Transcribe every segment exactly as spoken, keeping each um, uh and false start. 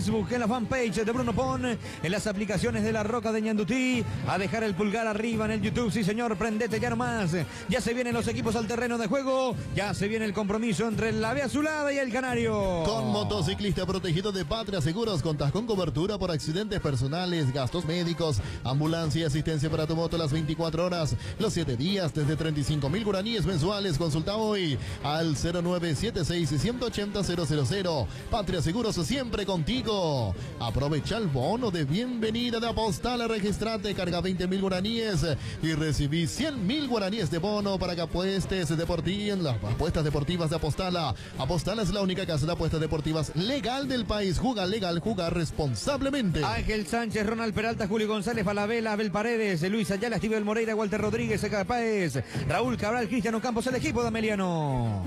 Facebook, en la fanpage de Bruno Pon, en las aplicaciones de La Roca de Ñandutí, a dejar el pulgar arriba en el YouTube. Sí, señor, prendete ya nomás. Ya se vienen los equipos al terreno de juego, ya se viene el compromiso entre la B Azulada y el Canario. Con motociclista protegido de Patria Seguros, contás con cobertura por accidentes personales, gastos médicos, ambulancia y asistencia para tu moto las veinticuatro horas, los siete días, desde treinta y cinco mil guaraníes mensuales. Consulta hoy al cero nueve siete seis, uno ocho cero, cero cero cero. Patria Seguros, siempre contigo. Aprovecha el bono de bienvenida de Apostala, registrate, carga veinte mil guaraníes y recibí cien mil guaraníes de bono para que apuestes deportivas, las apuestas deportivas de Apostala. Apostala es la única casa de apuestas deportivas legal del país. Juega legal, juega responsablemente. Ángel Sánchez, Ronald Peralta, Julio González, Falabella, Abel Paredes, Luis Ayala, Estíbal Moreira, Walter Rodríguez, Eca Páez, Raúl Cabral, Cristiano Campos, el equipo de Ameliano.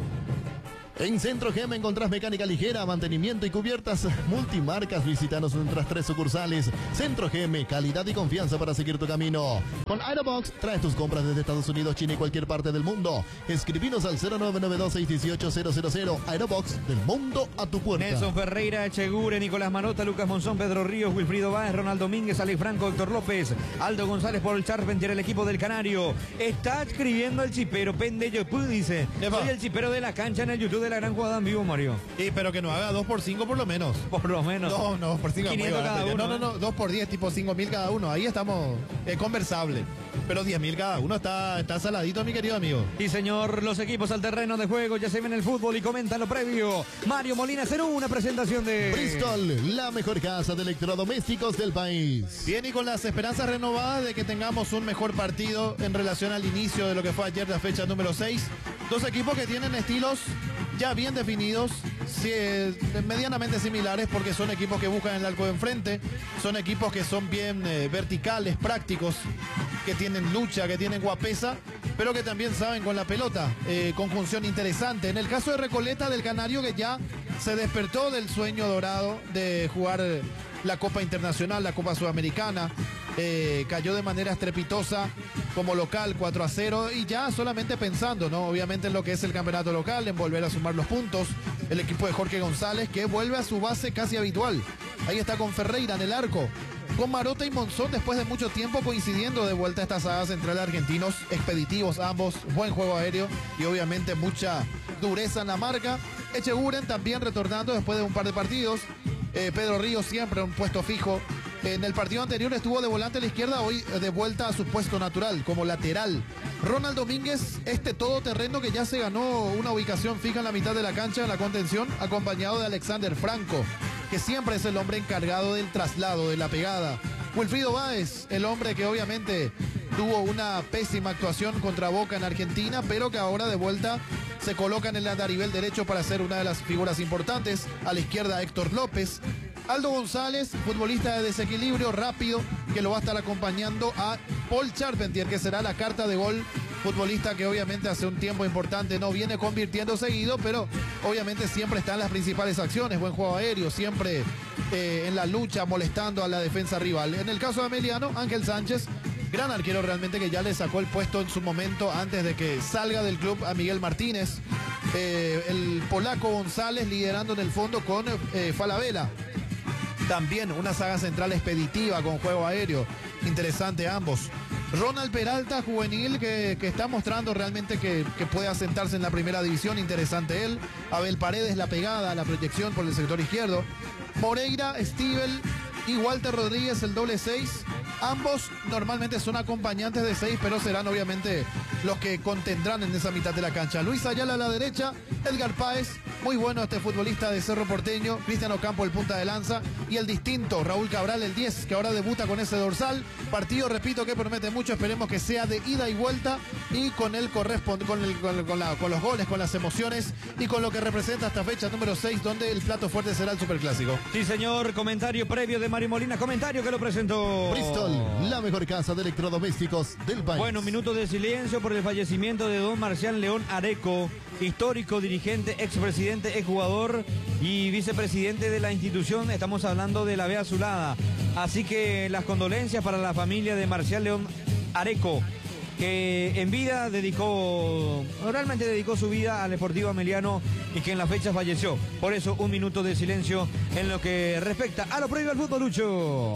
En Centro G E M encontrás mecánica ligera, mantenimiento y cubiertas multimarcas. Visítanos en nuestras tres sucursales. Centro G E M, calidad y confianza para seguir tu camino. Con Aerobox, traes tus compras desde Estados Unidos, China y cualquier parte del mundo. Escribinos al cero nueve nueve dos, seis uno ocho, cero cero cero. Aerobox, del mundo a tu puerta. Nelson Ferreira, Echegure, Nicolás Manota, Lucas Monzón, Pedro Ríos, Wilfrido Báez, Ronald Domínguez, Alex Franco, Héctor López, Aldo González, Paul Charpentier, el equipo del Canario. Está escribiendo el chipero Pendello Pu, dice. Soy el chipero de la cancha en el YouTube de la gran jugada en vivo, Mario. Sí, pero que no haga dos por cinco por lo menos. Por lo menos. No, no, por cinco. quinientos cada uno. No, no, no, dos por diez, tipo cinco mil cada uno. Ahí estamos eh, conversable. Pero diez mil cada uno está, está saladito, mi querido amigo. Sí, señor, los equipos al terreno de juego, ya se ven el fútbol y comentan lo previo. Mario Molina, cero una presentación de Bristol, la mejor casa de electrodomésticos del país. Bien, y con las esperanzas renovadas de que tengamos un mejor partido en relación al inicio de lo que fue ayer, la fecha número seis. Dos equipos que tienen estilos ya bien definidos, sí, medianamente similares, porque son equipos que buscan el arco de enfrente, son equipos que son bien eh, verticales, prácticos, que tienen lucha, que tienen guapesa, pero que también saben con la pelota, eh, conjunción interesante. En el caso de Recoleta del Canario, que ya se despertó del sueño dorado de jugar la Copa Internacional, la Copa Sudamericana, eh, cayó de manera estrepitosa como local cuatro a cero y ya solamente pensando, ¿no? Obviamente en lo que es el campeonato local, en volver a sumar los puntos. El equipo de Jorge González, que vuelve a su base casi habitual. Ahí está con Ferreira en el arco, con Marota y Monzón después de mucho tiempo coincidiendo de vuelta a esta saga central de argentinos, expeditivos ambos, buen juego aéreo y obviamente mucha dureza en la marca. Echeguren también retornando después de un par de partidos. Eh, Pedro Ríos siempre un puesto fijo. En el partido anterior estuvo de volante a la izquierda, hoy de vuelta a su puesto natural, como lateral. Ronald Domínguez, este todoterreno que ya se ganó una ubicación fija en la mitad de la cancha en la contención, acompañado de Alexander Franco, que siempre es el hombre encargado del traslado, de la pegada. Wilfrido Báez, el hombre que obviamente tuvo una pésima actuación contra Boca en Argentina, pero que ahora de vuelta se coloca en el andarivel derecho para ser una de las figuras importantes. A la izquierda Héctor López. Aldo González, futbolista de desequilibrio rápido, que lo va a estar acompañando a Paul Charpentier, que será la carta de gol. Futbolista que obviamente hace un tiempo importante no viene convirtiendo seguido, pero obviamente siempre está en las principales acciones. Buen juego aéreo, siempre eh, en la lucha, molestando a la defensa rival. En el caso de Ameliano, Ángel Sánchez, gran arquero realmente, que ya le sacó el puesto en su momento antes de que salga del club a Miguel Martínez. Eh, el polaco González liderando en el fondo con eh, Falabella. También una saga central expeditiva con juego aéreo. Interesante ambos. Ronald Peralta, juvenil, que, que está mostrando realmente que, que puede asentarse en la primera división. Interesante él. Abel Paredes, la pegada, la proyección por el sector izquierdo. Moreira, Stivel y Walter Rodríguez, el doble seis. Ambos normalmente son acompañantes de seis, pero serán obviamente los que contendrán en esa mitad de la cancha. Luis Ayala a la derecha, Edgar Páez, muy bueno este futbolista de Cerro Porteño, Cristiano Campo el punta de lanza y el distinto Raúl Cabral el diez, que ahora debuta con ese dorsal. Partido, repito, que promete mucho, esperemos que sea de ida y vuelta y con el corresponde con, el, con, con, la, con los goles, con las emociones y con lo que representa esta fecha número seis, donde el plato fuerte será el Superclásico. Sí, señor, comentario previo de Mario Molina, comentario que lo presentó Bristol, la mejor casa de electrodomésticos del país. Bueno, minuto de silencio por el fallecimiento de don Marcial León Areco, histórico dirigente, expresidente, exjugador y vicepresidente de la institución. Estamos hablando de la B Azulada. Así que las condolencias para la familia de Marcial León Areco. que en vida dedicó, realmente dedicó su vida al Sportivo Ameliano y que en la fecha falleció. Por eso un minuto de silencio en lo que respecta a lo previo al fútbol, Lucho.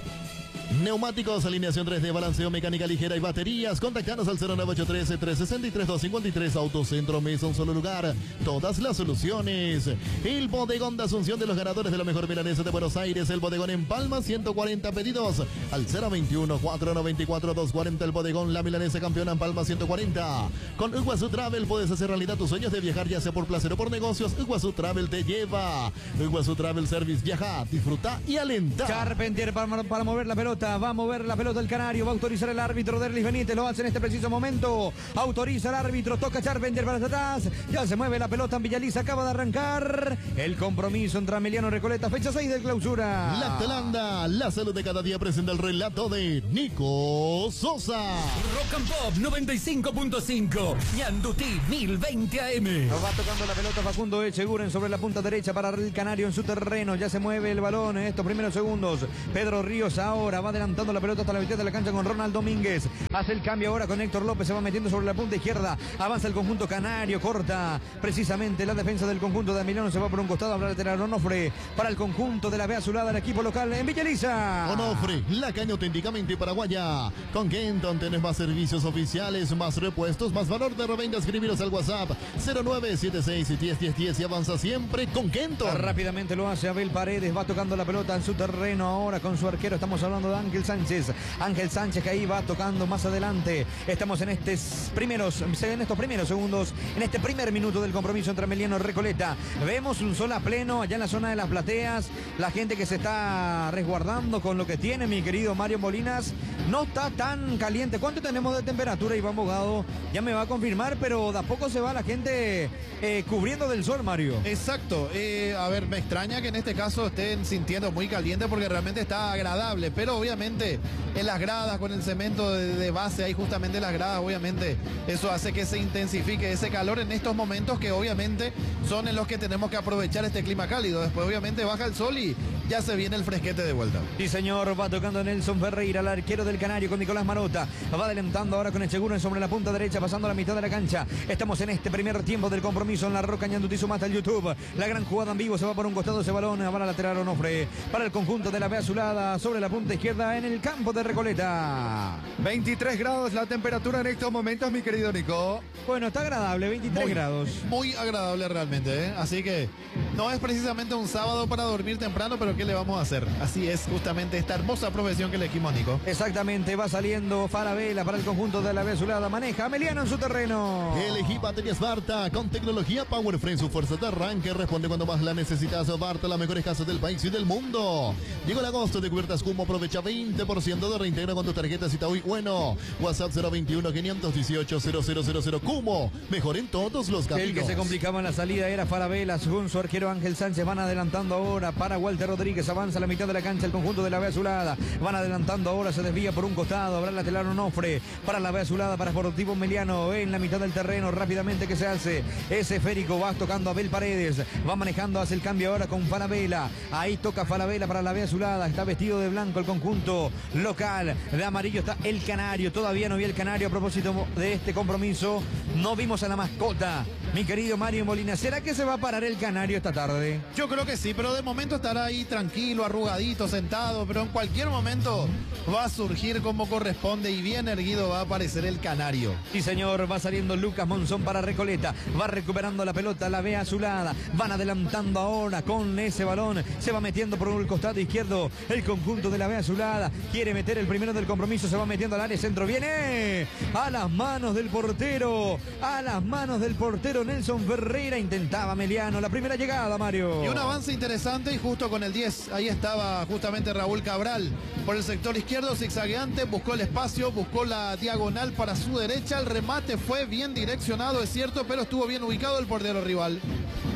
Neumáticos, alineación tres D, balanceo, mecánica ligera y baterías. Contactanos al cero nueve ocho uno tres, tres seis tres, dos cinco tres. Autocentro Mesa, un solo lugar. Todas las soluciones. El bodegón de Asunción de los ganadores de la mejor milanesa de Buenos Aires. El bodegón en Palma, ciento cuarenta pedidos al cero veintiuno, cuatrocientos noventa y cuatro, doscientos cuarenta. El bodegón, la milanesa campeona en Palma, ciento cuarenta. Con Iguazú Travel puedes hacer realidad tus sueños de viajar, ya sea por placer o por negocios. Iguazú Travel te lleva. Iguazú Travel Service, viaja, disfruta y alenta. Charpentier para, para mover la pelota. Va a mover la pelota el Canario. Va a autorizar el árbitro Derlis Benítez. Lo hace en este preciso momento. Autoriza el árbitro. Toca Charpentier para atrás. Ya se mueve la pelota en Villaliza. Acaba de arrancar el compromiso entre Ameliano y Recoleta. Fecha seis de clausura. Lactalanda, la salud de cada día, presenta el relato de Nico Sosa. Rock and Pop noventa y cinco punto cinco. Ñandutí mil veinte A M. Nos va tocando la pelota Facundo Echeguren sobre la punta derecha para el Canario en su terreno. Ya se mueve el balón en estos primeros segundos. Pedro Ríos ahora va adelantando la pelota hasta la mitad de la cancha con Ronald Domínguez. Hace el cambio ahora con Héctor López. Se va metiendo sobre la punta izquierda. Avanza el conjunto Canario. Corta precisamente la defensa del conjunto de Ameliano. Se va por un costado. Habrá lateral Onofre para el conjunto de la B Azulada, el equipo local en Villaliza. Onofre, la caña auténticamente paraguaya. Con Kenton tenés más servicios oficiales, más repuestos, más valor de reventa. Escribiros al WhatsApp cero nueve siete seis, diez diez diez y avanza siempre con Kenton. Rápidamente lo hace Abel Paredes. Va tocando la pelota en su terreno ahora con su arquero. Estamos hablando de Ángel Sánchez. Ángel Sánchez que ahí va tocando más adelante. Estamos en estos primeros, en estos primeros segundos, en este primer minuto del compromiso entre Ameliano y Recoleta. Vemos un sol a pleno allá en la zona de las plateas. La gente que se está resguardando con lo que tiene, mi querido Mario Molinas. No está tan caliente. ¿Cuánto tenemos de temperatura, Iván Bogado? Ya me va a confirmar, pero de a poco se va la gente eh, cubriendo del sol, Mario. Exacto. Eh, a ver, me extraña que en este caso estén sintiendo muy caliente porque realmente está agradable, pero obviamente en las gradas, con el cemento de, de base, ahí justamente las gradas, obviamente eso hace que se intensifique ese calor en estos momentos que obviamente son en los que tenemos que aprovechar este clima cálido. Después obviamente baja el sol y ya se viene el fresquete de vuelta. Sí, señor, va tocando Nelson Ferreira, el arquero del Canario con Nicolás Marota. Va adelantando ahora con Echeguren sobre la punta derecha, pasando a la mitad de la cancha. Estamos en este primer tiempo del compromiso en la Roca Ñandutí Sumata el YouTube. La gran jugada en vivo, se va por un costado ese balón, va a la lateral Onofre para el conjunto de la B Azulada sobre la punta izquierda en el campo de Recoleta. veintitrés grados la temperatura en estos momentos, mi querido Nico. Bueno, está agradable, veintitrés Muy, grados. Muy agradable realmente, ¿eh? Así que no es precisamente un sábado para dormir temprano, pero ¿qué le vamos a hacer? Así es justamente esta hermosa profesión que elegimos, Nico. Exactamente, va saliendo Farabela para el conjunto de la B Azulada. Maneja Ameliano en su terreno. Elegí baterías Barta con tecnología PowerFrame, su fuerza de arranque responde cuando más la necesitas. Barta, las mejores casas del país y del mundo. Llegó el agosto de Cubiertas Cumo, aprovecha veinte por ciento de reintegro con tu tarjeta Cita Hoy Bueno. WhatsApp cero veintiuno, quinientos dieciocho, cero cero cero cero. Cumo, mejor en todos los caminos. El que se complicaba en la salida era Farabela, según su arquero Ángel Sánchez. Van adelantando ahora para Walter Rodríguez. Avanza a la mitad de la cancha el conjunto de la B Azulada. Van adelantando ahora, se desvía por un costado. Habrá lateral Onofre para la B Azulada, para Sportivo Ameliano en la mitad del terreno. Rápidamente que se hace ese esférico. Va tocando Abel Paredes. Va manejando, hace el cambio ahora con Farabela. Ahí toca Farabela para la B Azulada. Está vestido de blanco el conjunto local. De amarillo está el Canario. Todavía no vi el Canario a propósito de este compromiso. No vimos a la mascota, mi querido Mario Molina. ¿Será que se va a parar el Canario esta tarde? Yo creo que sí, pero de momento estará ahí tranquilo, arrugadito, sentado, pero en cualquier momento va a surgir como corresponde y bien erguido va a aparecer el Canario. Sí, señor, va saliendo Lucas Monzón para Recoleta, va recuperando la pelota, la B Azulada, van adelantando ahora con ese balón, se va metiendo por el costado izquierdo el conjunto de la B Azulada, quiere meter el primero del compromiso, se va metiendo al área centro, viene a las manos del portero, a las manos del portero Nelson Ferreira, intentaba Ameliano la primera llegada, Mario. Y un avance interesante y justo con el diez, ahí estaba justamente Raúl Cabral por el sector izquierdo, zigzagueante, buscó el espacio, buscó la diagonal para su derecha, el remate fue bien direccionado, es cierto, pero estuvo bien ubicado el portero rival.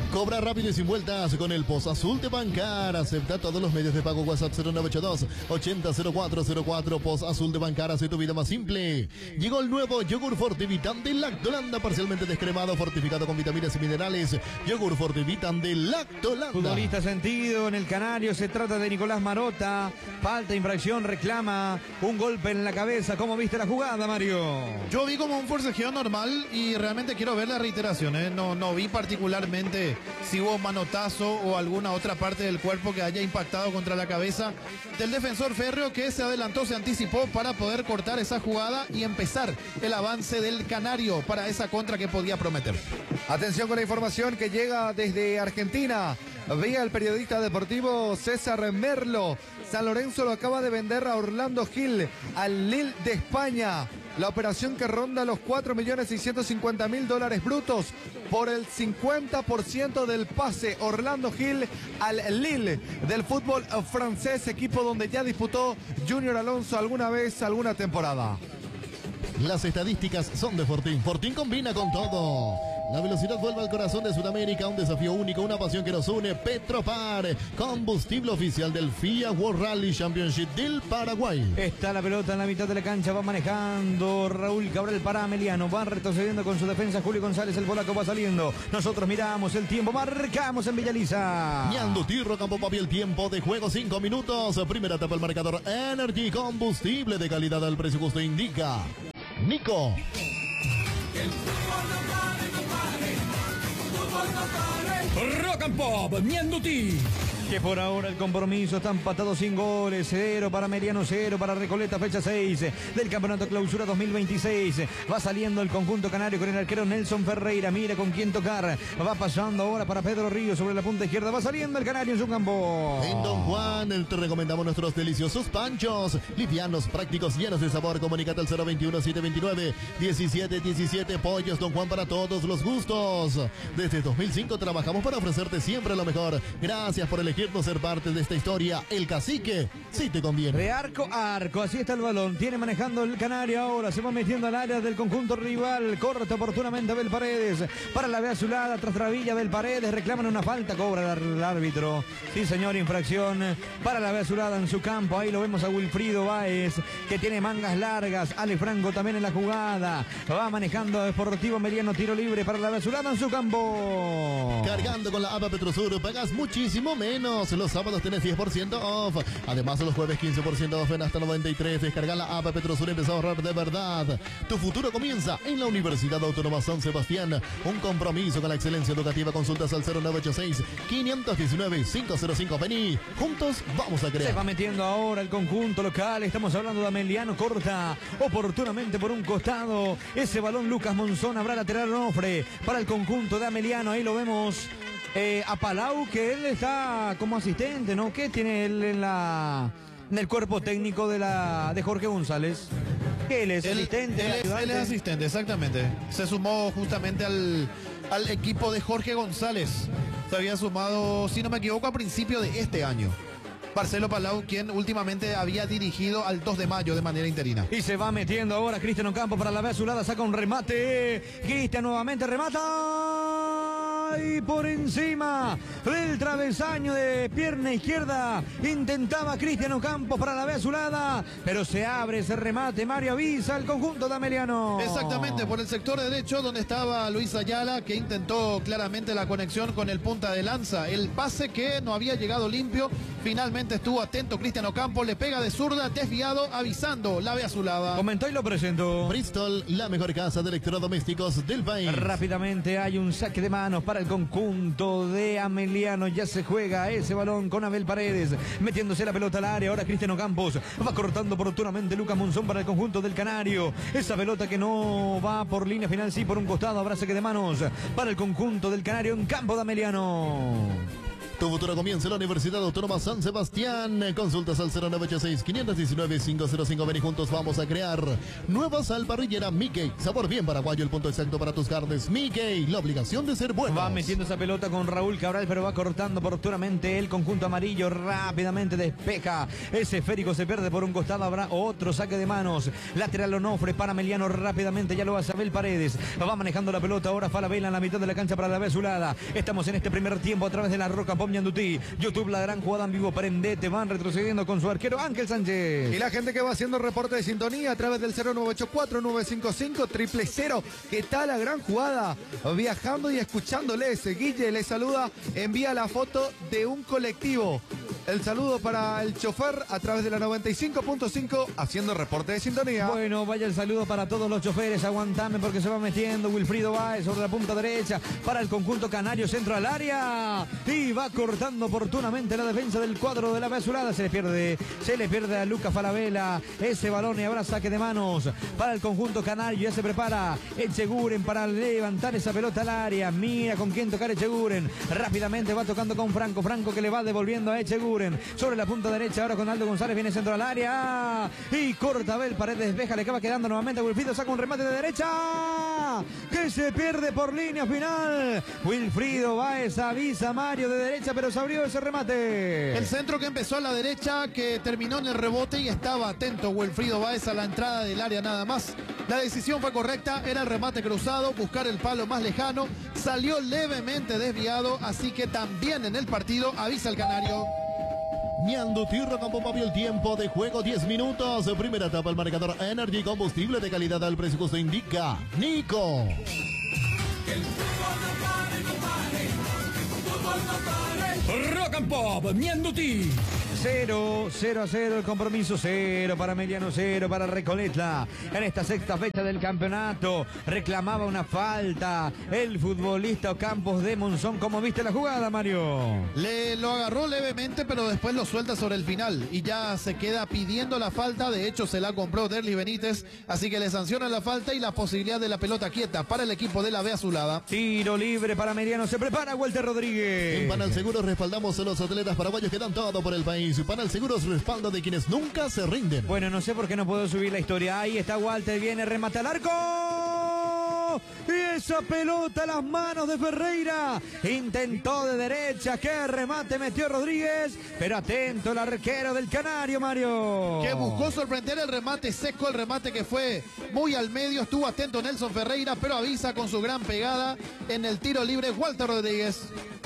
Cobra rápido y sin vueltas con el Post Azul de Bancar. Acepta todos los medios de pago. WhatsApp cero nueve ocho dos ochenta cero cuatro cero cuatro. Post Azul de Bancar hace tu vida más simple. Llegó el nuevo yogur Fortivitan de Lactolanda, parcialmente descremado, fortificado con vitaminas y minerales. Yogur Fortivitan de Lactolanda. Futbolista sentido en el Canario. Se trata de Nicolás Marota. Falta, infracción, reclama un golpe en la cabeza. ¿Cómo viste la jugada, Mario? Yo vi como un forcejeo normal y realmente quiero ver la reiteración, ¿eh? No, no vi particularmente si hubo manotazo o alguna otra parte del cuerpo que haya impactado contra la cabeza del defensor férreo, que se adelantó, se anticipó para poder cortar esa jugada y empezar el avance del Canario para esa contra que podía prometer. Atención con la información que llega desde Argentina. Vía el periodista deportivo César Merlo. San Lorenzo lo acaba de vender a Orlando Gil al Lille de España. La operación que ronda los cuatro millones seiscientos cincuenta mil dólares brutos por el cincuenta por ciento del pase. Orlando Gil al Lille del fútbol francés, equipo donde ya disputó Junior Alonso alguna vez, alguna temporada. Las estadísticas son de Fortín. Fortín combina con todo. La velocidad vuelve al corazón de Sudamérica, un desafío único, una pasión que nos une. Petropar, combustible oficial del F I A World Rally Championship del Paraguay. Está la pelota en la mitad de la cancha, va manejando Raúl Cabral para Ameliano, va retrocediendo con su defensa Julio González, el polaco va saliendo. Nosotros miramos el tiempo, marcamos en Villaliza. Ñandutirro, Campo Papi, el tiempo de juego, cinco minutos. Primera etapa, el marcador Energy, combustible de calidad al precio que usted indica. Nico. Rock and Pop, Ñandutí. Que por ahora el compromiso está empatado sin goles. Cero para Meriano, cero para Recoleta, fecha seis del Campeonato Clausura dos mil veintiséis. Va saliendo el conjunto canario con el arquero Nelson Ferreira. Mira con quién tocar. Va pasando ahora para Pedro Ríos sobre la punta izquierda. Va saliendo el canario en su campo. En Don Juan te recomendamos nuestros deliciosos panchos. Livianos, prácticos, llenos de sabor. Comunícate al cero veintiuno, setecientos veintinueve, diecisiete diecisiete. Pollos Don Juan para todos los gustos. Desde dos mil cinco trabajamos para ofrecerte siempre lo mejor. Gracias por elegirnos ser parte de esta historia. El Cacique, sí te conviene. De arco a arco, así está el balón. Tiene manejando el canario ahora. Se va metiendo al área del conjunto rival. Corta oportunamente Abel Paredes. Para la vea azulada, tras Travilla, Abel Paredes. Reclaman una falta, cobra el árbitro. Sí, señor, infracción para la vea azulada en su campo. Ahí lo vemos a Wilfrido Báez, que tiene mangas largas. Ale Franco también en la jugada. Va manejando Deportivo Meriano, tiro libre para la vea azulada en su campo. Cargando con la A P A Petrosur, pagas muchísimo menos. Los sábados tenés diez por ciento off. Además, los jueves quince por ciento off en hasta noventa y tres. Descarga la A P A Petrosur y empezá a ahorrar de verdad. Tu futuro comienza en la Universidad Autónoma San Sebastián. Un compromiso con la excelencia educativa. Consultas al cero nueve ocho seis, cinco uno nueve, cinco cero cinco. Vení, juntos vamos a crear. Se va metiendo ahora el conjunto local. Estamos hablando de Ameliano. Corta oportunamente por un costado. Ese balón Lucas Monzón. Habrá lateral Onofre para el conjunto de Ameliano. Ahí lo vemos. Eh, a Palau, que él está como asistente, ¿no? ¿Qué tiene él en la en el cuerpo técnico de la de Jorge González? ¿Qué él es? Él, asistente, él, es, él es asistente, exactamente. Se sumó justamente al, al equipo de Jorge González. Se había sumado, si no me equivoco, a principio de este año. Marcelo Palau, quien últimamente había dirigido al dos de mayo de manera interina. Y se va metiendo ahora Cristian Ocampo para la vez azulada, saca un remate. Cristian nuevamente remata. Y por encima del travesaño de pierna izquierda intentaba Cristian Ocampo para la vez azulada, pero se abre ese remate. Mario avisa al conjunto de Ameliano. Exactamente, por el sector derecho donde estaba Luis Ayala, que intentó claramente la conexión con el punta de lanza. El pase que no había llegado limpio. Finalmente estuvo atento Cristian Ocampo, le pega de zurda, desviado, avisando la vez azulada. Comentó y lo presentó. Bristol, la mejor casa de electrodomésticos del país. Rápidamente hay un saque de manos para el conjunto de Ameliano. Ya se juega ese balón con Abel Paredes, metiéndose la pelota al área. Ahora Cristian Ocampos va cortando oportunamente Lucas Monzón para el conjunto del Canario. Esa pelota que no va por línea final, sí por un costado. Habrá saque de manos para el conjunto del Canario en campo de Ameliano. Tu futuro comienza en la Universidad Autónoma San Sebastián. Consultas al cero nueve ocho seis, cinco uno nueve, cinco cero cinco. Ven y juntos vamos a crear nueva sal parrillera Mickey. Sabor bien paraguayo, el punto exacto para tus carnes. Mickey, la obligación de ser bueno. Va metiendo esa pelota con Raúl Cabral, pero va cortando oportunamente el conjunto amarillo. Rápidamente despeja. Ese esférico se pierde por un costado. Habrá otro saque de manos. Lateral Onofre para Meliano rápidamente. Ya lo va Sabel Paredes. Va manejando la pelota ahora Falabella en la mitad de la cancha para la vez Zulada. Estamos en este primer tiempo a través de la Roca Pom Ñandutí. YouTube, la gran jugada en vivo. Prendete. Van retrocediendo con su arquero Ángel Sánchez. Y la gente que va haciendo reporte de sintonía a través del cero nueve ocho cuatro, nueve cinco cinco, triple cero. ¿Qué tal la gran jugada? Viajando y escuchándoles. Guille les saluda. Envía la foto de un colectivo. El saludo para el chofer a través de la noventa y cinco punto cinco haciendo reporte de sintonía. Bueno, vaya el saludo para todos los choferes. Aguantame porque se va metiendo Wilfrido Báez sobre la punta derecha para el conjunto canario, centro al área. Y va cortando oportunamente la defensa del cuadro de la Azulada. Se le pierde, se le pierde a Lucas Falabella ese balón y habrá saque de manos para el conjunto canario. Ya se prepara Echeguren para levantar esa pelota al área. Mira con quién tocar Echeguren. Rápidamente va tocando con Franco. Franco que le va devolviendo a Echeguren. Sobre la punta derecha, ahora con Aldo González, viene centro al área y corta Abel Paredes, despeja, le acaba quedando nuevamente a Wilfrido, saca un remate de derecha que se pierde por línea final. Wilfrido Báez avisa a Mario de derecha, pero se abrió ese remate. El centro que empezó a la derecha, que terminó en el rebote y estaba atento Wilfrido Báez a la entrada del área nada más. La decisión fue correcta, era el remate cruzado, buscar el palo más lejano, salió levemente desviado, así que también en el partido avisa el canario. Ñandutí, Rocampo, papi, el tiempo de juego diez minutos. Primera etapa, el marcador Energy, combustible de calidad al precio que usted indica. Nico. Rock and Pop, Ñandutí. Cero, cero a cero el compromiso, cero para Meliano, cero para Recoleta. En esta sexta fecha del campeonato reclamaba una falta el futbolista Ocampos de Monzón. ¿Cómo viste la jugada, Mario? Le lo agarró levemente, pero después lo suelta sobre el final y ya se queda pidiendo la falta. De hecho, se la compró Derly Benítez, así que le sanciona la falta y la posibilidad de la pelota quieta para el equipo de la B Azulada. Tiro libre para Meliano, se prepara Walter Rodríguez. En Panal Seguros respaldamos a los atletas paraguayos que dan todo por el país. Panal Seguros, respaldo de quienes nunca se rinden. Bueno, no sé por qué no puedo subir la historia. Ahí está Walter, viene, remata al arco. Y esa pelota a las manos de Ferreira. Intentó de derecha. Qué remate metió Rodríguez. Pero atento el arquero del Canario, Mario. Que buscó sorprender el remate seco, el remate que fue muy al medio. Estuvo atento Nelson Ferreira, pero avisa con su gran pegada en el tiro libre Walter Rodríguez.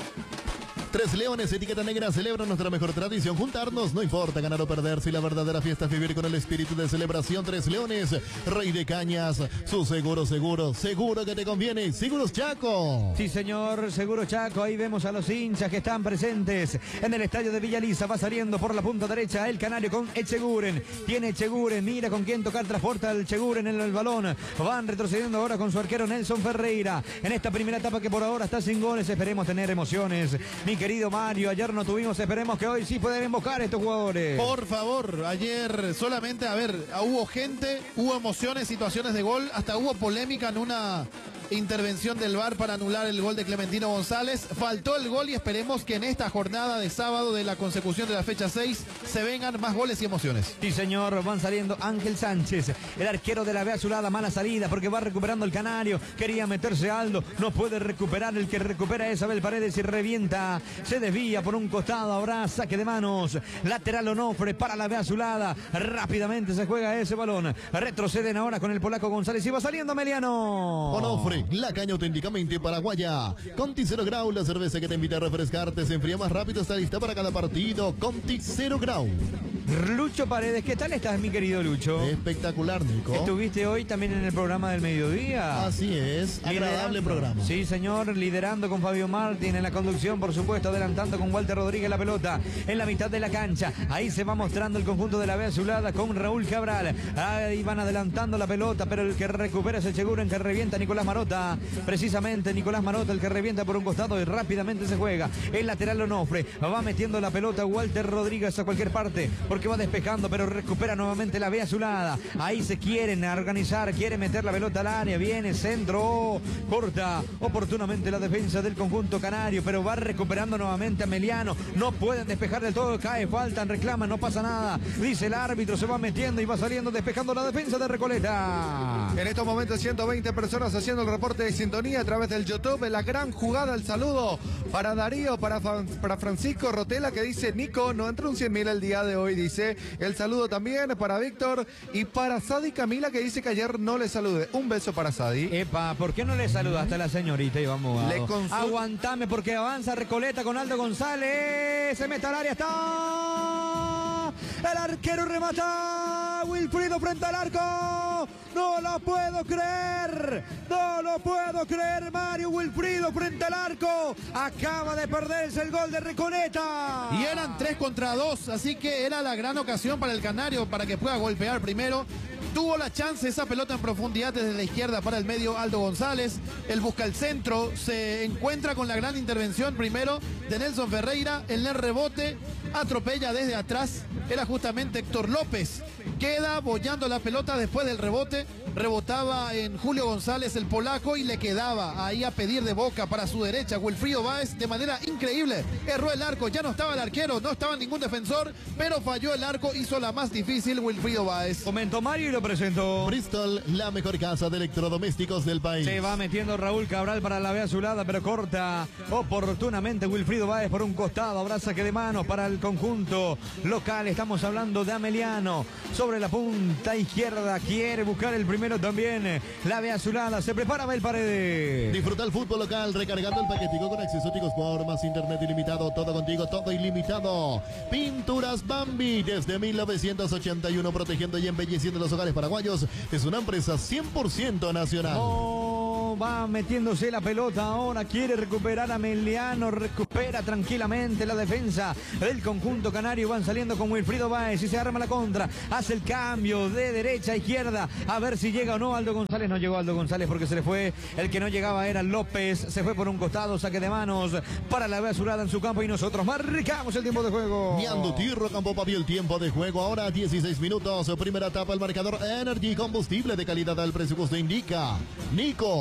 Tres Leones, etiqueta negra, celebra nuestra mejor tradición. Juntarnos, no importa ganar o perder. Si la verdadera fiesta es vivir con el espíritu de celebración. Tres Leones, Rey de Cañas, su seguro, seguro, seguro que te conviene. Seguros Chaco. Sí, señor, Seguro Chaco. Ahí vemos a los hinchas que están presentes en el estadio de Villa Lisa. Va saliendo por la punta derecha el Canario con Echeguren. Tiene Echeguren, mira con quién tocar, transporta el Echeguren en el balón. Van retrocediendo ahora con su arquero Nelson Ferreira. En esta primera etapa que por ahora está sin goles, esperemos tener emociones. Mi querido Mario, ayer no tuvimos, esperemos que hoy sí pueden invocar a estos jugadores. Por favor, ayer solamente, a ver, hubo gente, hubo emociones, situaciones de gol, hasta hubo polémica en una intervención del V A R para anular el gol de Clementino González. Faltó el gol y esperemos que en esta jornada de sábado de la consecución de la fecha seis se vengan más goles y emociones. Sí, señor, van saliendo Ángel Sánchez, el arquero de la B Azulada, mala salida porque va recuperando el Canario, quería meterse Aldo, no puede recuperar, el que recupera es Abel Paredes y revienta, se desvía por un costado, habrá saque de manos, lateral Onofre para la B Azulada, rápidamente se juega ese balón, retroceden ahora con el polaco González y va saliendo Meliano. Onofre, la caña auténticamente paraguaya. Conti Cero Grau, la cerveza que te invita a refrescarte, se enfría más rápido, está lista para cada partido. Conti Cero Grau. Lucho Paredes, ¿qué tal estás, mi querido Lucho? Espectacular, Nico. Estuviste hoy también en el programa del mediodía. Así es, agradable Liderando. programa. Sí, señor, liderando con Fabio Martín en la conducción, por supuesto, adelantando con Walter Rodríguez la pelota en la mitad de la cancha. Ahí se va mostrando el conjunto de la B Azulada con Raúl Cabral. Ahí van adelantando la pelota, pero el que recupera es el Echeguren, que revienta Nicolás Marota. Precisamente Nicolás Marota, el que revienta por un costado y rápidamente se juega. El lateral Onofre va metiendo la pelota Walter Rodríguez a cualquier parte, porque porque va despejando, pero recupera nuevamente la B azulada. Ahí se quieren organizar, quiere meter la pelota al área, viene centro, corta oportunamente la defensa del conjunto canario, pero va recuperando nuevamente a Meliano. No pueden despejar del todo, cae, faltan, reclaman, no pasa nada. Dice el árbitro, se va metiendo y va saliendo, despejando la defensa de Recoleta. En estos momentos ciento veinte personas haciendo el reporte de sintonía a través del YouTube. La gran jugada, el saludo para Darío, para, para Francisco Rotela, que dice: Nico, no entró un cien mil el día de hoy, dice. El saludo también para Víctor y para Sadi Camila, que dice que ayer no le salude. Un beso para Sadi. Epa, ¿por qué no le saludaste a la señorita Iván Bogado? Le consul... Aguantame, porque avanza Recoleta con Aldo González. Se mete al área, está el arquero, remata Wilfrido frente al arco. No lo puedo creer, no lo puedo creer. Mario Wilfrido frente al arco. Acaba de perderse el gol de Recoleta. Y eran tres contra dos, así que era la gran ocasión para el canario para que pueda golpear primero. Tuvo la chance, esa pelota en profundidad desde la izquierda para el medio Aldo González. Él busca el centro, se encuentra con la gran intervención primero de Nelson Ferreira. En el rebote atropella desde atrás, era justamente Héctor López. Queda bollando la pelota después del rebote. Rebotaba en Julio González, el polaco, y le quedaba ahí a pedir de boca para su derecha Wilfrido Báez de manera increíble. Erró el arco, ya no estaba el arquero, no estaba ningún defensor, pero falló el arco, hizo la más difícil Wilfrido Báez. Comentó Mario y lo presentó. Bristol, la mejor casa de electrodomésticos del país. Se va metiendo Raúl Cabral para la B azulada, pero corta oportunamente Wilfrido Báez por un costado. Habrá saque de manos para el conjunto local. Estamos hablando de Ameliano. Sobre la punta izquierda, quiere buscar el primero también. La B azulada, se prepara Abel Paredes. Disfruta el fútbol local recargando el paquetico con accesóticos por más internet ilimitado, todo contigo, todo ilimitado. Pinturas Bambi, desde mil novecientos ochenta y uno, protegiendo y embelleciendo los hogares paraguayos. Es una empresa cien por ciento nacional. Oh, va metiéndose la pelota ahora, quiere recuperar a Meliano, recupera tranquilamente la defensa del conjunto canario. Van saliendo con Wilfrido Báez y se arma la contra. Hace el cambio de derecha a izquierda, a ver si llega o no Aldo González. No llegó Aldo González porque se le fue. El que no llegaba era López. Se fue por un costado, saque de manos para la B azulada en su campo y nosotros marcamos el tiempo de juego. Ñandutí, Rocampo Papi, el tiempo de juego ahora dieciséis minutos. Primera etapa, el marcador Energy, combustible de calidad al presupuesto indica Nico.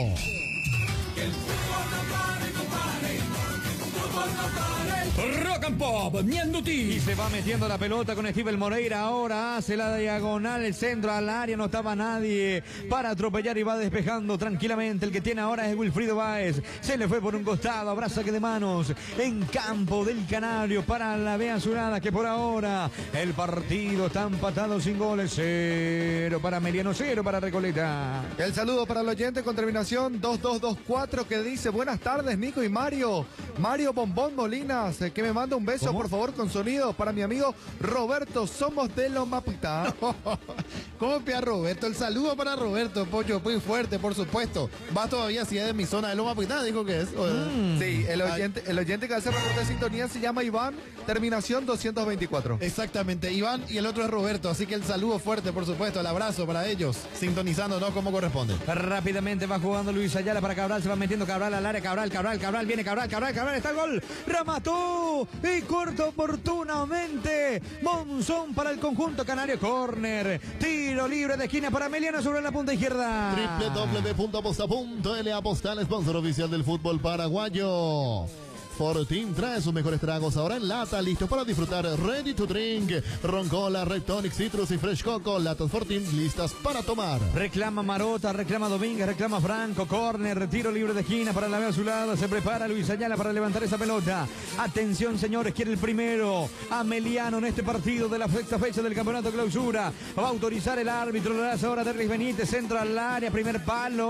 Que el fútbol no pare, compadre. Fútbol no pare. Rock and Pop, Ñandutí. Y se va metiendo la pelota con Steven Moreira. Ahora hace la diagonal, el centro al área. No estaba nadie para atropellar y va despejando tranquilamente. El que tiene ahora es Wilfrido Báez. Se le fue por un costado. Habrá saque de manos en campo del Canario para la B azulada, que por ahora el partido está empatado sin goles. Cero para Meliano, cero para Recoleta. El saludo para el oyente con terminación dos dos dos cuatro, que dice: buenas tardes, Nico y Mario. Mario Bombón Molinas, eh, que me manda un beso, ¿Cómo? por favor, con sonido para mi amigo Roberto. Somos de Lomapitá. ¿Cómo pea Roberto? El saludo para Roberto, Pollo, muy fuerte, por supuesto. Va todavía si es de mi zona de Loma Pitá, dijo que es. Mm. Sí, el oyente, el oyente que hace reporte de sintonía se llama Iván, terminación doscientos veinticuatro. Exactamente, Iván, y el otro es Roberto, así que el saludo fuerte, por supuesto, el abrazo para ellos, sintonizándonos como corresponde. Rápidamente va jugando Luis Ayala para Cabral, se va metiendo Cabral al área, Cabral, Cabral, Cabral, viene Cabral, Cabral, Cabral, está el gol, remató y corta oportunamente Monzón para el conjunto canario. Córner, tiro libre de esquina para Meliano sobre la punta izquierda. doble u doble u doble u punto aposta punto ele, Apostal, sponsor oficial del fútbol paraguayo. Fortín trae sus mejores tragos ahora en lata, listo para disfrutar. Ready to drink, Roncola, Red Tonic, Citrus y Fresh Coco. Latas Fortín listas para tomar. Reclama Marota, reclama Domínguez, reclama Franco. Córner, tiro libre de esquina para la B azulada. Se prepara Luis Ayala para levantar esa pelota. Atención, señores, quiere el primero a Meliano en este partido de la sexta fecha del campeonato clausura. Va a autorizar el árbitro. Lo hace ahora Derlis Benítez, centro al área, primer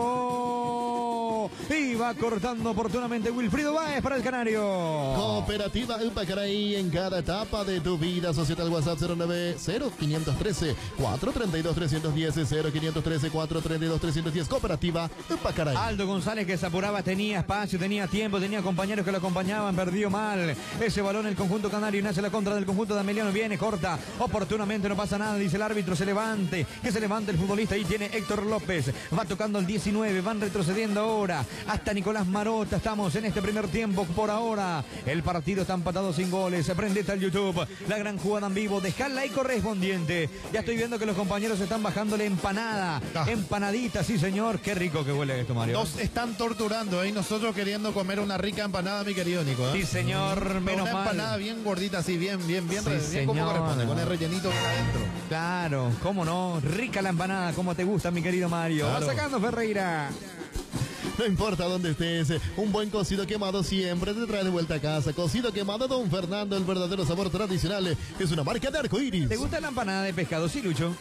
palo. Y va cortando oportunamente Wilfrido Báez para el Canario. Cooperativa Upacaraí, en cada etapa de tu vida. Asociate al WhatsApp cero nueve cero cinco uno tres cuatro tres dos tres uno cero cero cinco uno tres cuatro tres dos tres uno cero. Cooperativa Upacaraí. Aldo González, que se apuraba, tenía espacio, tenía tiempo, tenía compañeros que lo acompañaban, perdió mal ese balón el conjunto canario y nace la contra del conjunto de Ameliano. Viene, corta oportunamente, no pasa nada, dice el árbitro, se levante, que se levante el futbolista. Ahí tiene Héctor López, va tocando el diecinueve, van retrocediendo ahora hasta Nicolás Marota. Estamos en este primer tiempo por ahora ahora. El partido está empatado sin goles. Prendete al YouTube. La gran jugada en vivo. Deja el like correspondiente. Ya estoy viendo que los compañeros están bajándole empanada. Ah. Empanadita, sí señor. Qué rico que huele esto, Mario. Nos están torturando, ¿eh? Nosotros queriendo comer una rica empanada, mi querido Nico. ¿eh? Sí señor, menos una mal. empanada bien gordita, así, bien, bien, bien, Sí, re- bien como señor. corresponde, con el rellenito bien adentro. Claro, cómo no. Rica la empanada, como te gusta, mi querido Mario. Claro. Va sacando Ferreira. No importa dónde estés, un buen cocido quemado siempre te trae de vuelta a casa. Cocido quemado Don Fernando, el verdadero sabor tradicional. Es una marca de arcoíris. ¿Te gusta la empanada de pescado? Sí, Lucho.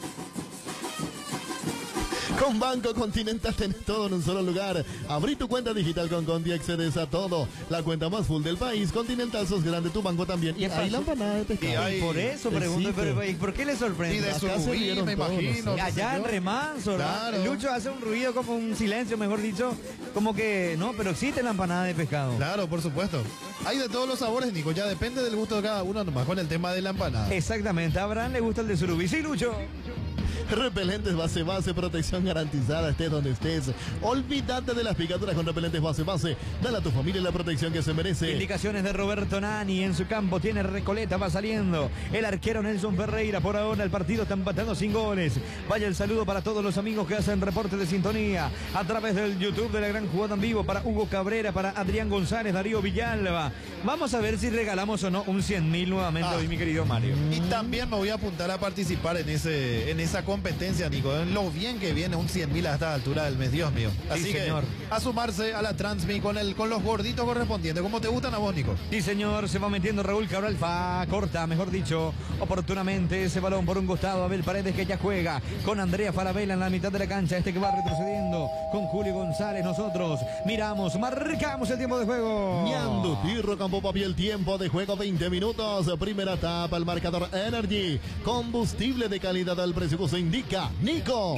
Con Banco Continental tenés todo en un solo lugar. Abrí tu cuenta digital con Conti, accedes a todo. La cuenta más full del país. Continental, sos grande, tu banco también. Y ¿Qué ahí pasó? la empanada de pescado. Y ahí- Por eso pregunto, existe. pero ¿y por qué le sorprende? Y de Acá se surubí, vieron me todos, imagino. ¿no? qué sé Allá en yo. Remanso, ¿verdad? Claro. Lucho hace un ruido como un silencio, mejor dicho, como que no, pero existe la empanada de pescado. Claro, por supuesto. Hay de todos los sabores, Nico. Ya depende del gusto de cada uno, nomás con el tema de la empanada. Exactamente, a Abraham le gusta el de surubí. Sí, Lucho. Repelentes base base, protección garantizada, estés donde estés. Olvídate de las picaduras con repelentes base base. Dale a tu familia la protección que se merece. Indicaciones de Roberto Nani en su campo, tiene Recoleta, va saliendo. El arquero Nelson Ferreira, por ahora el partido está empatando sin goles. Vaya el saludo para todos los amigos que hacen reporte de sintonía a través del YouTube de la gran jugada en vivo, para Hugo Cabrera, para Adrián González, Darío Villalba. Vamos a ver si regalamos o no un cien mil nuevamente Ah. hoy, mi querido Mario. Y también me voy a apuntar a participar en ese en esa competencia, Nico. En lo bien que viene un cien mil a esta altura del mes, Dios mío. Así que señor. a sumarse a la Transmi con el con los gorditos correspondientes. ¿Cómo te gustan a vos, Nico? Sí, señor, se va metiendo Raúl Cabral, fa, corta, mejor dicho, oportunamente ese balón por un costado. Abel Paredes que ya juega con Andrea Falabella en la mitad de la cancha. Este que va retrocediendo con Julio González. Nosotros miramos, marcamos el tiempo de juego. Ñandu, Tirro, Campo Papi, el tiempo de juego veinte minutos. Primera etapa, el marcador Energy. Combustible de calidad al precio que se indica. Nico.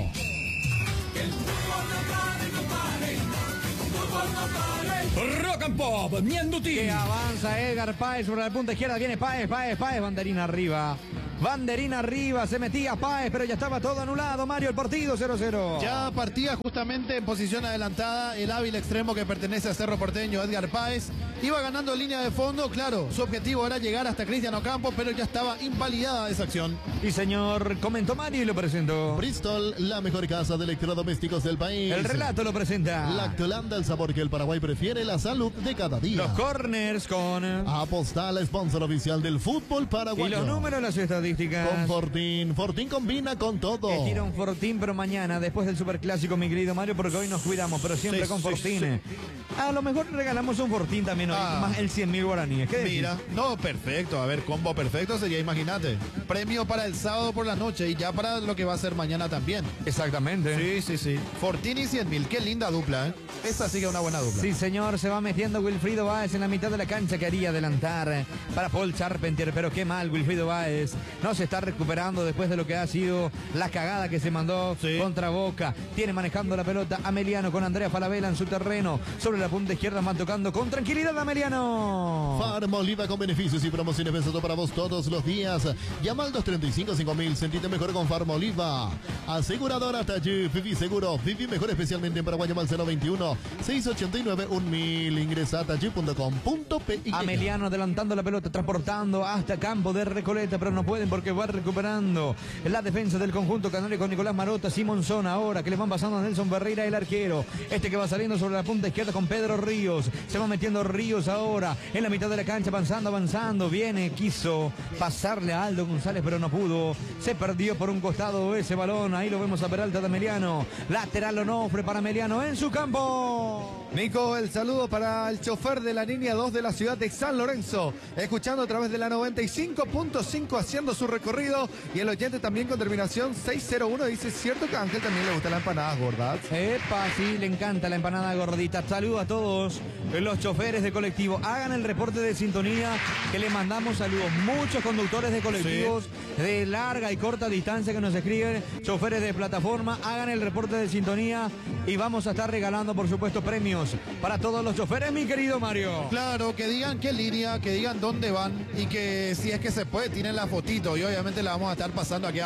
Que el fútbol no pare, no pare. Fútbol no pare. Rock and Pop, Mienduti. Que avanza Edgar Páez sobre la punta izquierda. Viene Páez, Páez, Páez. Banderina arriba. Banderina arriba. Se metía Páez, pero ya estaba todo anulado. Mario, el partido cero cero. Ya partía justamente en posición adelantada el hábil extremo que pertenece a Cerro Porteño, Edgar Páez. Iba ganando en línea de fondo, claro, su objetivo era llegar hasta Cristian Ocampo, pero ya estaba invalidada esa acción. Y señor, comentó Mario y lo presentó. Bristol, la mejor casa de electrodomésticos del país. El relato lo presenta. Lactolanda, el sabor que el Paraguay prefiere, la salud de cada día. Los corners con... Apostal, sponsor oficial del fútbol paraguayo. Y los números, las estadísticas. Con Fortín. Fortín combina con todo. Estira un Fortín, pero mañana, después del superclásico, mi querido Mario, porque hoy nos cuidamos, pero siempre Sí, con sí, Fortín. A lo mejor regalamos un Fortín también hoy, Ah. más el cien mil guaraníes. ¿Qué decís? Mira, no, perfecto. A ver, combo perfecto sería, imagínate. Premio para el sábado por la noche y ya para lo que va a ser mañana también. Exactamente. Sí, sí, sí. Fortín y cien mil, qué linda dupla, ¿eh? Esta sí que es una buena dupla. Sí, señor, se va metiendo Wilfrido Báez en la mitad de la cancha. Quería adelantar para Paul Charpentier, pero qué mal Wilfrido Báez. No se está recuperando después de lo que ha sido la cagada que se mandó Sí. contra Boca. Tiene manejando la pelota Ameliano con Andrea Falabella en su terreno. Sobre la punta izquierda van tocando con tranquilidad Ameliano. Farma Oliva con beneficios y promociones pensado para vos todos los días. Llama al dos treinta y cinco cinco mil. Sentite mejor con Farma Oliva. Aseguradora Tayú, Vivi Seguro. Vivi mejor especialmente en Paraguay. Llama al cero veintiuno, seiscientos ochenta y nueve, mil. Ingresa a tayú punto com punto pe. Ameliano adelantando la pelota, transportando hasta campo de Recoleta, pero no pueden porque va recuperando la defensa del conjunto canario con Nicolás Marota, Simonzón ahora, que le van pasando a Nelson Ferreira, el arquero. Este que va saliendo sobre la punta izquierda con Pedro Ríos. Se va metiendo Ríos ahora en la mitad de la cancha, avanzando, avanzando. Viene, quiso pasarle a Aldo González, pero no pudo. Se perdió por un costado ese balón. Ahí lo vemos a Peralta de Ameliano. Lateral Onofre para Ameliano en su campo. Nico, el saludo para el chofer de la línea dos de la ciudad de San Lorenzo, escuchando a través de la noventa y cinco punto cinco, haciendo su recorrido. Y el oyente también con terminación seis cero uno dice, cierto que a Ángel también le gustan las empanadas gordas. Epa, sí, le encanta la empanada gordita. Saludo a todos los choferes de colectivo. Hagan el reporte de sintonía que le mandamos saludos. Muchos conductores de colectivos de larga y corta distancia que nos escriben, choferes de plataforma, hagan el reporte de sintonía y vamos a estar regalando, por supuesto, premios para todos los choferes, mi querido Mario. Claro, que digan qué línea, que digan dónde van y que si es que se puede, tienen la fotito y obviamente la vamos a estar pasando aquí a,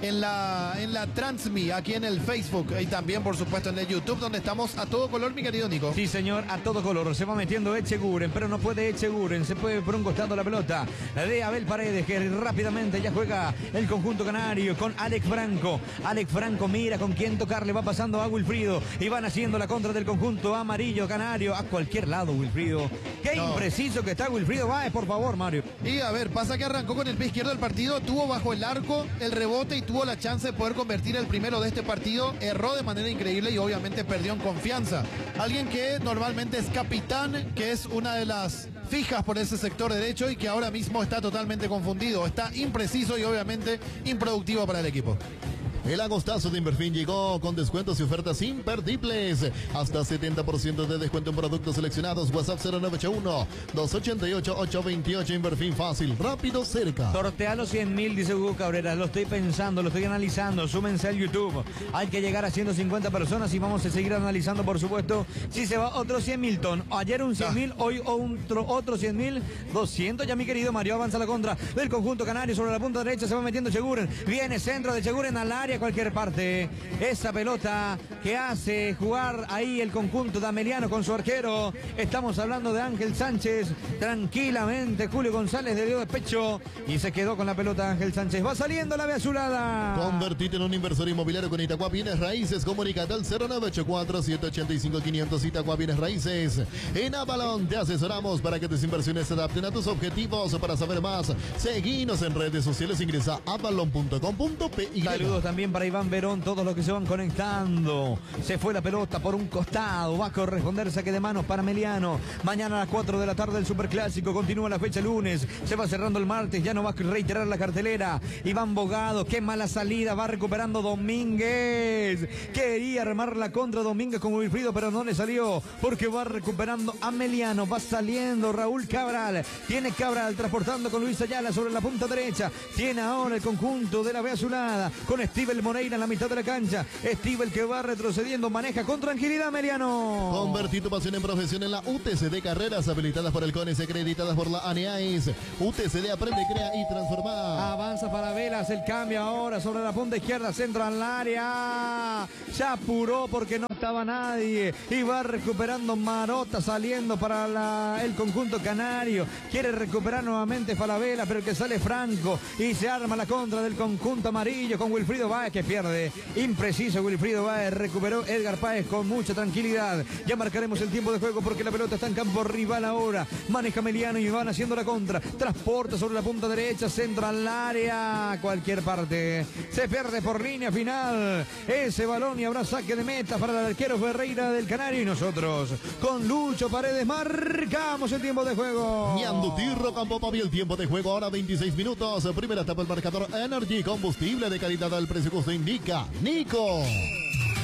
en la, en la Transmi, aquí en el Facebook y también, por supuesto, en el YouTube, donde estamos a todo color, mi querido Nico. Sí, señor, a todo color. Se va metiendo Echeguren, pero no puede Echeguren. Se puede por un costado la pelota de Abel Paredes, que rápidamente ya juega el conjunto canario con Alex Franco. Alex Franco mira con quién tocar, le va pasando a Wilfrido y van haciendo la contra del conjunto amarillo canario. A cualquier lado, Wilfrido. Qué no. impreciso que está Wilfrido Báez, por favor, Mario. Y a ver, pasa que arrancó con el pie izquierdo del partido, tuvo bajo el arco el rebote y tuvo la chance de poder convertir el primero de este partido. Erró de manera increíble y obviamente perdió en confianza. Alguien que normalmente es capitán, que es una de las fijas por ese sector derecho y que ahora mismo está totalmente confundido. Está impreciso y obviamente improductivo para el equipo. El agostazo de Inverfin llegó con descuentos y ofertas imperdibles. Hasta setenta por ciento de descuento en productos seleccionados. WhatsApp cero nueve ocho uno, dos ocho ocho, ocho dos ocho. Inverfin, fácil, rápido, cerca. Sortea los cien mil, dice Hugo Cabrera. Lo estoy pensando, lo estoy analizando. Súmense al YouTube. Hay que llegar a ciento cincuenta personas y vamos a seguir analizando, por supuesto, si se va otro cien mil ton. Ayer un cien mil, hoy otro, otro cien mil, doscientos. Ya mi querido Mario avanza la contra del conjunto canario sobre la punta derecha. Se va metiendo Cheguren. Viene centro de Cheguren al área. A cualquier parte, esa pelota que hace jugar ahí el conjunto de Ameliano con su arquero. Estamos hablando de Ángel Sánchez. Tranquilamente Julio González le dio de pecho y se quedó con la pelota Ángel Sánchez. Va saliendo la B azulada. Convertite en un inversor inmobiliario con Itaqua Bienes Raíces. Comunícate al cero nueve ocho cuatro, siete ocho cinco, quinientos. Itaqua Bienes Raíces. En Avalon te asesoramos para que tus inversiones se adapten a tus objetivos. Para saber más, seguinos en redes sociales. Ingresa a avalon punto com punto pe. Saludos también para Iván Verón, todos los que se van conectando. Se fue la pelota por un costado, va a corresponder saque de manos para Meliano. Mañana a las cuatro de la tarde el Superclásico, continúa la fecha lunes, se va cerrando el martes, ya no va a reiterar la cartelera. Iván Bogado, qué mala salida, va recuperando Domínguez. Quería remar la contra Domínguez con Wilfrido, pero no le salió, porque va recuperando a Meliano, va saliendo Raúl Cabral. Tiene Cabral transportando con Luis Ayala sobre la punta derecha. Tiene ahora el conjunto de la B azulada con Steve Moreira en la mitad de la cancha. Steve el que va retrocediendo, maneja con tranquilidad Meliano. Convertir tu pasión en profesión en la U T C D, carreras habilitadas por el CONES, acreditadas por la ANEAIS. U T C D, aprende, crea y transforma. Avanza para Velas, el cambio ahora sobre la punta izquierda, centro al área. Ya apuró porque no estaba nadie y va recuperando Marota, saliendo para la, el conjunto canario. Quiere recuperar nuevamente Falabella, pero el que sale Franco y se arma la contra del conjunto amarillo con Wilfrido Báez, que pierde. Impreciso Wilfrido Báez, recuperó Edgar Páez con mucha tranquilidad. Ya marcaremos el tiempo de juego porque la pelota está en campo rival ahora. Maneja Meliano y van haciendo la contra. Transporta sobre la punta derecha, centro al área, cualquier parte. Se pierde por línea final ese balón y habrá saque de meta para el arquero Ferreira del Canario. Y nosotros con Lucho Paredes marcamos el tiempo de juego. Ñandutirro Campo Pavi, el tiempo de juego ahora veintiséis minutos. Primera etapa el marcador Energy, combustible de calidad al precio que usted indica. Nico.